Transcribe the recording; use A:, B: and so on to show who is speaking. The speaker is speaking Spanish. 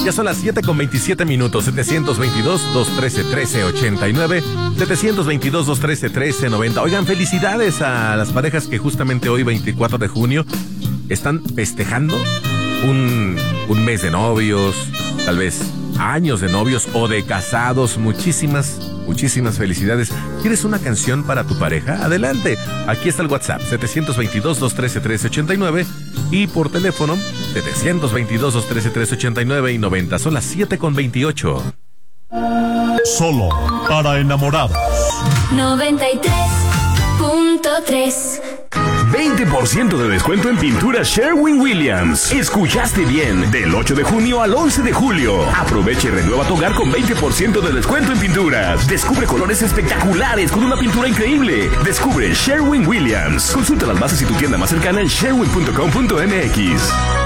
A: Ya son las 7:27. 722-213-1389. 722-213-1390. Oigan, felicidades a las parejas que justamente hoy, 24 de junio, están festejando un mes de novios, tal vez años de novios o de casados. Muchísimas felicidades. ¿Quieres una canción para tu pareja? Adelante. Aquí está el WhatsApp, 722-213-1389. Y por teléfono, 722-213-1389 y 90. Son las 7:28.
B: Solo para enamorados.
C: 93.3.
D: 20% de descuento en pintura Sherwin-Williams. Escuchaste bien. Del 8 de junio al 11 de julio. Aprovecha y renueva tu hogar con 20% de descuento en pinturas. Descubre colores espectaculares con una pintura increíble. Descubre Sherwin-Williams. Consulta las bases y tu tienda más cercana en sherwin.com.mx.